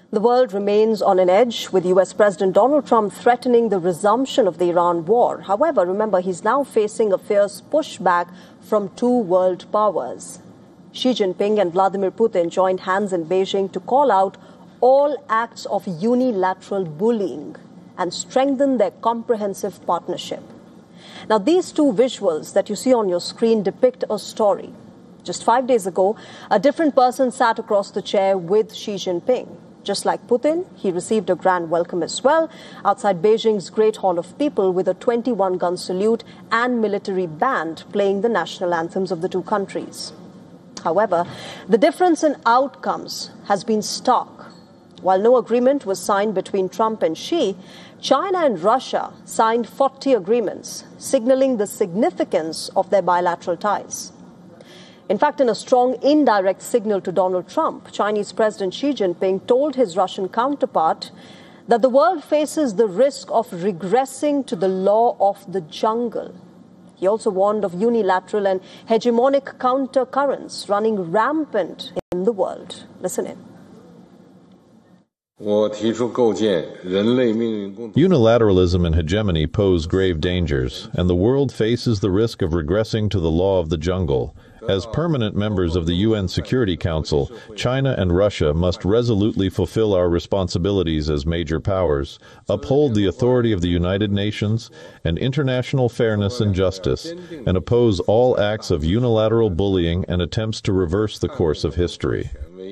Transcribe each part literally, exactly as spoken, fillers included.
The world remains on an edge, with U S President Donald Trump threatening the resumption of the Iran war. However, remember, he's now facing a fierce pushback from two world powers. Xi Jinping and Vladimir Putin joined hands in Beijing to call out all acts of unilateral bullying and strengthen their comprehensive partnership. Now, these two visuals that you see on your screen depict a story. Just five days ago, a different person sat across the chair with Xi Jinping. Just like Putin, he received a grand welcome as well outside Beijing's Great Hall of People with a twenty-one gun salute and military band playing the national anthems of the two countries. However, the difference in outcomes has been stark. While no agreement was signed between Trump and Xi, China and Russia signed forty agreements, signaling the significance of their bilateral ties. In fact, in a strong indirect signal to Donald Trump, Chinese President Xi Jinping told his Russian counterpart that the world faces the risk of regressing to the law of the jungle. He also warned of unilateral and hegemonic counter-currents running rampant in the world. Listen in. Unilateralism and hegemony pose grave dangers, and the world faces the risk of regressing to the law of the jungle. As permanent members of the U N Security Council, China and Russia must resolutely fulfill our responsibilities as major powers, uphold the authority of the United Nations and international fairness and justice, and oppose all acts of unilateral bullying and attempts to reverse the course of history.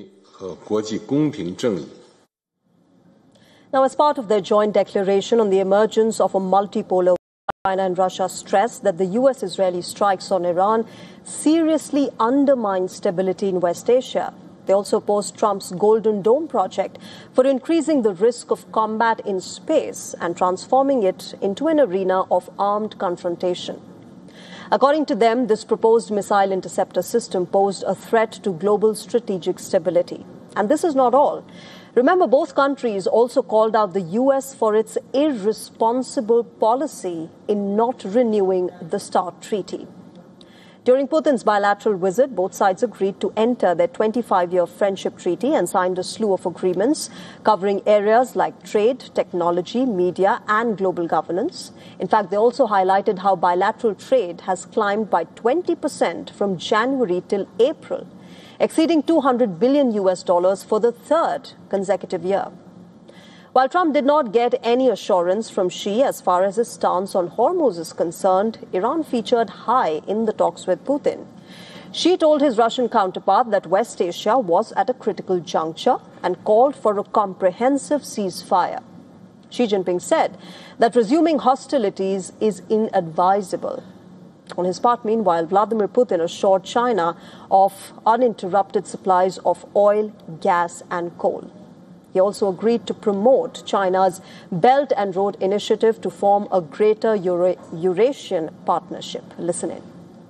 Now, as part of their joint declaration on the emergence of a multipolar world, China and Russia stressed that the U S-Israeli strikes on Iran seriously undermine stability in West Asia. They also opposed Trump's Golden Dome project for increasing the risk of combat in space and transforming it into an arena of armed confrontation. According to them, this proposed missile interceptor system posed a threat to global strategic stability. And this is not all. Remember, both countries also called out the U S for its irresponsible policy in not renewing the START treaty. During Putin's bilateral visit, both sides agreed to enter their twenty-five-year friendship treaty and signed a slew of agreements covering areas like trade, technology, media, and global governance. In fact, they also highlighted how bilateral trade has climbed by twenty percent from January till April, exceeding two hundred billion U S dollars for the third consecutive year. While Trump did not get any assurance from Xi as far as his stance on Hormuz is concerned, Iran featured high in the talks with Putin. Xi told his Russian counterpart that West Asia was at a critical juncture and called for a comprehensive ceasefire. Xi Jinping said that resuming hostilities is inadvisable. On his part, meanwhile, Vladimir Putin assured China of uninterrupted supplies of oil, gas, and coal. He also agreed to promote China's Belt and Road Initiative to form a greater Eura- Eurasian partnership. Listen in.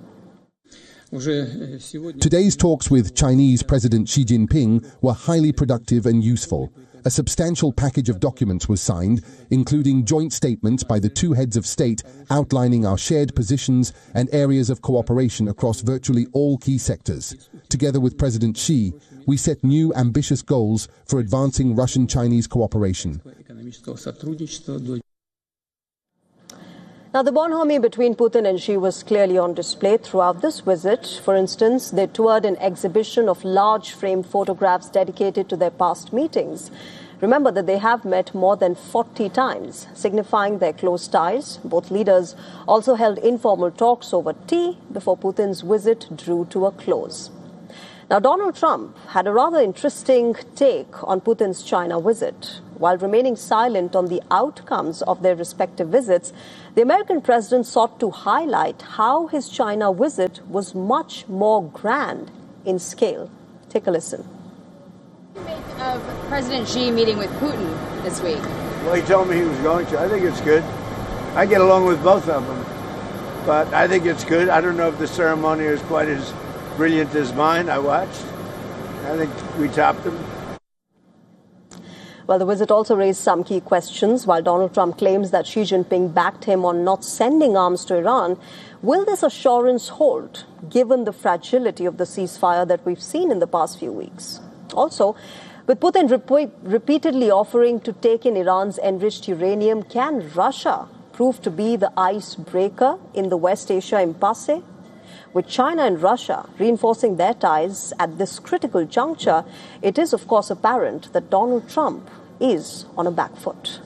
Today's talks with Chinese President Xi Jinping were highly productive and useful. A substantial package of documents was signed, including joint statements by the two heads of state outlining our shared positions and areas of cooperation across virtually all key sectors. Together with President Xi, we set new ambitious goals for advancing Russian-Chinese cooperation. Now, the bonhomie between Putin and Xi was clearly on display throughout this visit. For instance, they toured an exhibition of large-frame photographs dedicated to their past meetings. Remember that they have met more than forty times, signifying their close ties. Both leaders also held informal talks over tea before Putin's visit drew to a close. Now, Donald Trump had a rather interesting take on Putin's China visit. While remaining silent on the outcomes of their respective visits, the American president sought to highlight how his China visit was much more grand in scale. Take a listen. What do you make of President Xi meeting with Putin this week? Well, he told me he was going to. I think it's good. I get along with both of them. But I think it's good. I don't know if the ceremony is quite as brilliant as mine. I watched. I think we topped them. Well, the visit also raised some key questions. While Donald Trump claims that Xi Jinping backed him on not sending arms to Iran, will this assurance hold, given the fragility of the ceasefire that we've seen in the past few weeks? Also, With Putin repeat, repeatedly offering to take in Iran's enriched uranium, can Russia prove to be the icebreaker in the West Asia impasse? With China and Russia reinforcing their ties at this critical juncture, it is of course apparent that Donald Trump is on a back foot.